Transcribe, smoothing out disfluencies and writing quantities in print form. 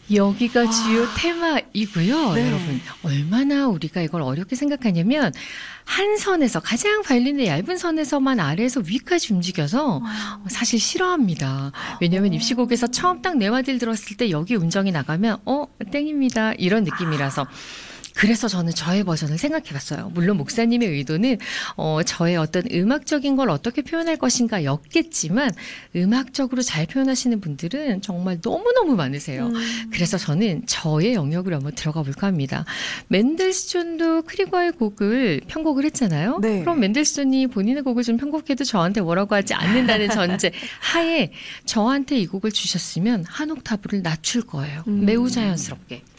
여기가 주요 테마이고요. 네. 여러분, 얼마나 우리가 이걸 어렵게 생각하냐면 한 선에서 가장 바이올린의 얇은 선에서만 아래에서 위까지 움직여서 사실 싫어합니다. 왜냐하면 입시곡에서 처음 딱 네마디를 들었을 때 여기 음정이 나가면 땡입니다. 이런 느낌이라서. 그래서 저는 저의 버전을 생각해봤어요. 물론 목사님의 의도는 저의 어떤 음악적인 걸 어떻게 표현할 것인가 였겠지만 음악적으로 잘 표현하시는 분들은 정말 너무너무 많으세요. 그래서 저는 저의 영역으로 한번 들어가 볼까 합니다. 맨델스존도 크리거의 곡을 편곡을 했잖아요. 네. 그럼 맨델스존이 본인의 곡을 좀 편곡해도 저한테 뭐라고 하지 않는다는 전제 하에 저한테 이 곡을 주셨으면 한 옥타브를 낮출 거예요. 매우 자연스럽게.